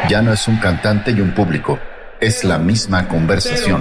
Ya no es un cantante y un público, es la misma conversación.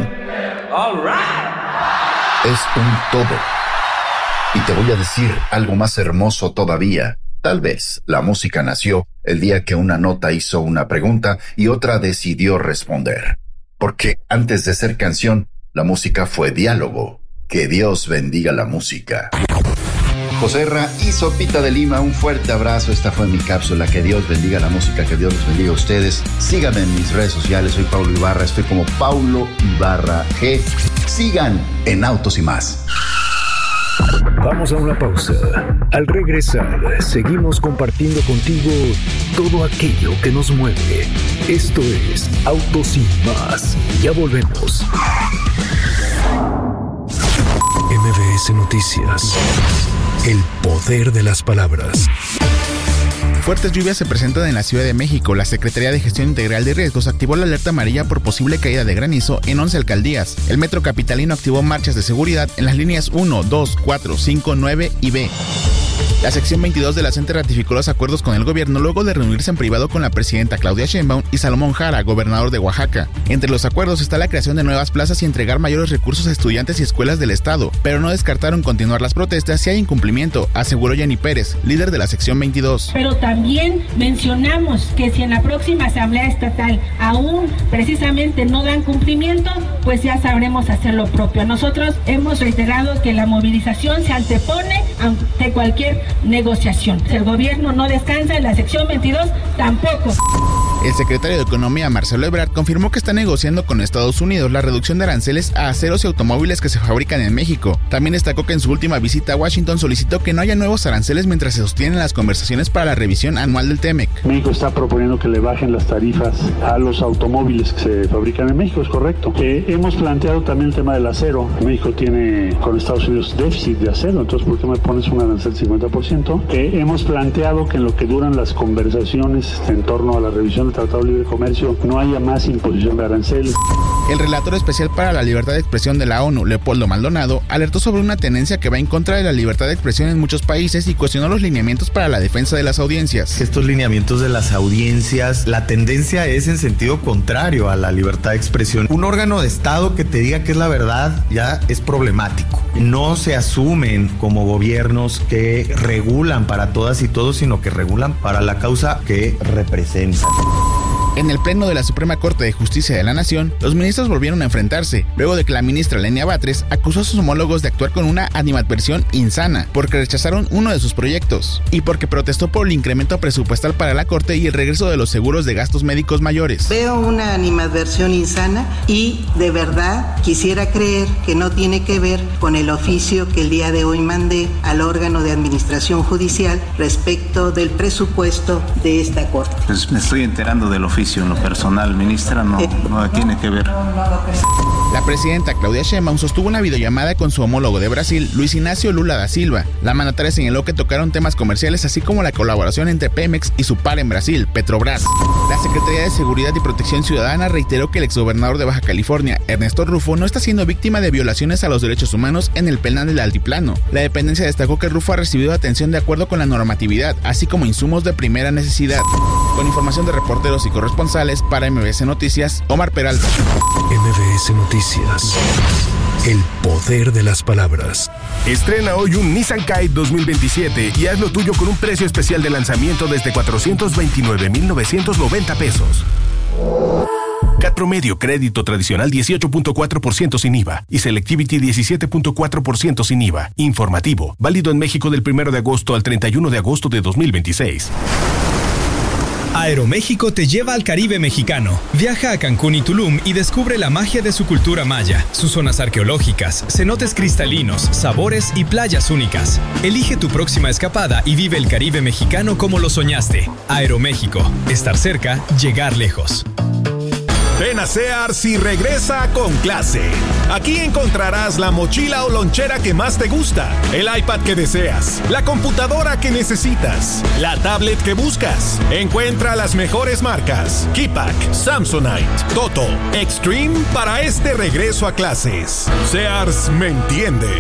Es un todo. Y te voy a decir algo más hermoso todavía. Tal vez la música nació el día que una nota hizo una pregunta y otra decidió responder. Porque antes de ser canción, la música fue diálogo. Que Dios bendiga la música. Joserra y Sopita de Lima, un fuerte abrazo. Esta fue mi cápsula. Que Dios bendiga la música, que Dios los bendiga a ustedes. Síganme en mis redes sociales, soy Paulo Ibarra, estoy como Paulo Ibarra G. Sigan en Autos y Más. Vamos a una pausa. Al regresar, seguimos compartiendo contigo todo aquello que nos mueve. Esto es Autos y Más. Ya volvemos. MBS Noticias. El poder de las palabras. Fuertes lluvias se presentan en la Ciudad de México. La Secretaría de Gestión Integral de Riesgos activó la alerta amarilla por posible caída de granizo en 11 alcaldías. El Metro Capitalino activó marchas de seguridad en las líneas 1, 2, 4, 5, 9 y B. La sección 22 de la CENTE ratificó los acuerdos con el gobierno luego de reunirse en privado con la presidenta Claudia Sheinbaum y Salomón Jara, gobernador de Oaxaca. Entre los acuerdos está la creación de nuevas plazas y entregar mayores recursos a estudiantes y escuelas del estado, pero no descartaron continuar las protestas si hay incumplimiento, aseguró Jenny Pérez, líder de la sección 22. Pero también mencionamos que si en la próxima asamblea estatal aún precisamente no dan cumplimiento, pues ya sabremos hacer lo propio. Nosotros hemos reiterado que la movilización se antepone ante cualquier negociación. El gobierno no descansa, en la sección 22 tampoco. El secretario de Economía, Marcelo Ebrard, confirmó que está negociando con Estados Unidos la reducción de aranceles a aceros y automóviles que se fabrican en México. También destacó que en su última visita a Washington solicitó que no haya nuevos aranceles mientras se sostienen las conversaciones para la revisión anual del TEMEC. México está proponiendo que le bajen las tarifas a los automóviles que se fabrican en México, es correcto. Hemos planteado también el tema del acero. México tiene con Estados Unidos déficit de acero, entonces ¿por qué me pones un arancel 50%? Hemos planteado que en lo que duran las conversaciones en torno a la revisión del Tratado de Libre Comercio no haya más imposición de aranceles. El relator especial para la libertad de expresión de la ONU, Leopoldo Maldonado, alertó sobre una tendencia que va en contra de la libertad de expresión en muchos países y cuestionó los lineamientos para la defensa de las audiencias. Estos lineamientos de las audiencias, la tendencia es en sentido contrario a la libertad de expresión. Un órgano de Estado que te diga que es la verdad ya es problemático. No se asumen como gobiernos que regulan para todas y todos, sino que regulan para la causa que representan. En el pleno de la Suprema Corte de Justicia de la Nación, los ministros volvieron a enfrentarse, luego de que la ministra Lenia Batres acusó a sus homólogos de actuar con una animadversión insana, porque rechazaron uno de sus proyectos, y porque protestó por el incremento presupuestal para la Corte y el regreso de los seguros de gastos médicos mayores. Veo una animadversión insana y de verdad quisiera creer que no tiene que ver con el oficio que el día de hoy mandé al órgano de administración judicial respecto del presupuesto de esta Corte. Pues me estoy enterando del oficio. En lo personal, ministra, no tiene que ver. La presidenta Claudia Sheinbaum sostuvo una videollamada con su homólogo de Brasil, Luis Inácio Lula da Silva. La mandataria señaló que tocaron temas comerciales así como la colaboración entre Pemex y su par en Brasil, Petrobras. La Secretaría de Seguridad y Protección Ciudadana reiteró que el exgobernador de Baja California, Ernesto Rufo, no está siendo víctima de violaciones a los derechos humanos en el penal del Altiplano. La dependencia destacó que Rufo ha recibido atención de acuerdo con la normatividad, así como insumos de primera necesidad. Con información de reporteros y corresponsales para MBS Noticias, Omar Peralta. MBS Noticias. El poder de las palabras. Estrena hoy un Nissan Kite 2027 y haz lo tuyo con un precio especial de lanzamiento desde 429,990 pesos. CAT promedio, crédito tradicional 18.4% sin IVA y Selectivity 17.4% sin IVA. Informativo, válido en México del 1 de agosto al 31 de agosto de 2026. Aeroméxico te lleva al Caribe mexicano. Viaja a Cancún y Tulum y descubre la magia de su cultura maya, sus zonas arqueológicas, cenotes cristalinos, sabores y playas únicas. Elige tu próxima escapada y vive el Caribe mexicano como lo soñaste. Aeroméxico. Estar cerca, llegar lejos. Ven a Sears y regresa con clase. Aquí encontrarás la mochila o lonchera que más te gusta, el iPad que deseas, la computadora que necesitas, la tablet que buscas. Encuentra las mejores marcas: Keypack, Samsonite, Toto, Extreme para este regreso a clases. Sears me entiende.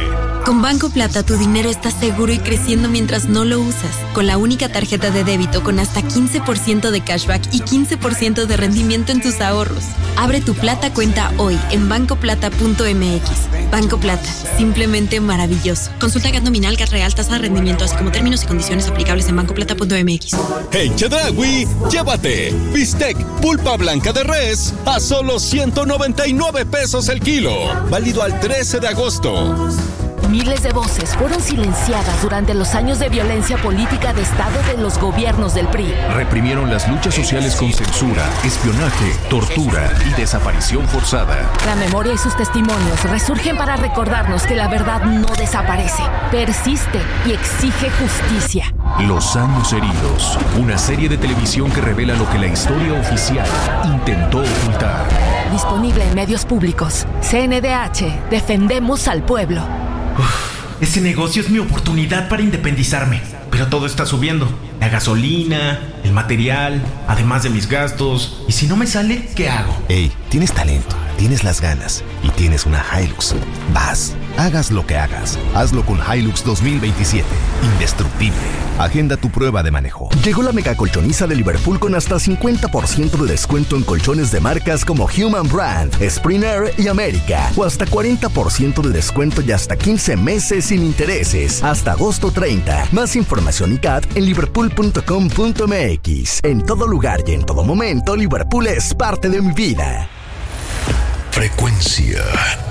Con Banco Plata tu dinero está seguro y creciendo mientras no lo usas. Con la única tarjeta de débito con hasta 15% de cashback y 15% de rendimiento en tus ahorros. Abre tu Plata cuenta hoy en bancoplata.mx. Banco Plata, simplemente maravilloso. Consulta GAT nominal, GAT real, tasa de rendimiento, así como términos y condiciones aplicables en bancoplata.mx. En Chedraui, llévate bistec pulpa blanca de res a solo 199 pesos el kilo. Válido al 13 de agosto. Miles de voces fueron silenciadas durante los años de violencia política de Estado de los gobiernos del PRI. Reprimieron las luchas sociales con censura, espionaje, tortura y desaparición forzada. La memoria y sus testimonios resurgen para recordarnos que la verdad no desaparece, persiste y exige justicia. Los años heridos, una serie de televisión que revela lo que la historia oficial intentó ocultar. Disponible en medios públicos. CNDH, defendemos al pueblo. Ese negocio es mi oportunidad para independizarme, pero todo está subiendo. La gasolina, el material, además de mis gastos. ¿Y si no me sale, qué hago? Ey, tienes talento, tienes las ganas y tienes una Hilux. Vas, hagas lo que hagas, hazlo con Hilux 2027. Indestructible. Agenda tu prueba de manejo. Llegó la mega colchoniza de Liverpool con hasta 50% de descuento en colchones de marcas como Human Brand, Springer y América. O hasta 40% de descuento y hasta 15 meses sin intereses. Hasta agosto 30. Más información y CAT en liverpool.com.mx. En todo lugar y en todo momento, Liverpool es parte de mi vida. Frecuencia